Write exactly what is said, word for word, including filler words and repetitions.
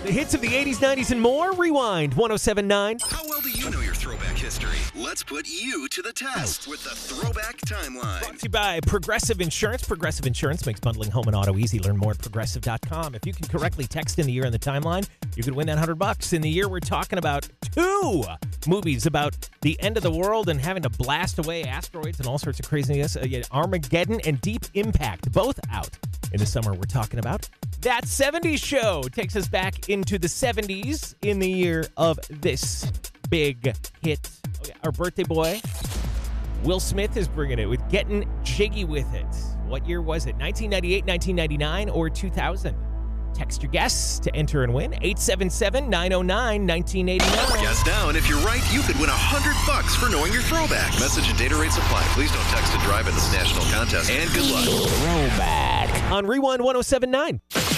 The hits of the eighties, nineties, and more. Rewind one oh seven point nine. How well do you know your throwback history? Let's put you to the test with the Throwback Timeline. Brought to you by Progressive Insurance. Progressive Insurance makes bundling home and auto easy. Learn more at progressive dot com. If you can correctly text in the year in the timeline, you could win that one hundred bucks. In the year, we're talking about two movies about the end of the world and having to blast away asteroids and all sorts of craziness. Uh, yeah, Armageddon and Deep Impact, both out in the summer. We're talking about That seventies Show. Takes us back into the seventies in the year of this big hit. Oh, yeah, our birthday boy, Will Smith, is bringing it with Getting Jiggy With It. What year was it? nineteen ninety-eight, nineteen ninety-nine, or two thousand? Text your guess to enter and win. eight seven seven, nine oh nine, one nine eight nine. Guess now, and if you're right, you could win one hundred bucks for knowing your throwback. Message and data rates apply. Please don't text to drive in this national contest. And good luck. Throwback on Rewind one oh seven point nine.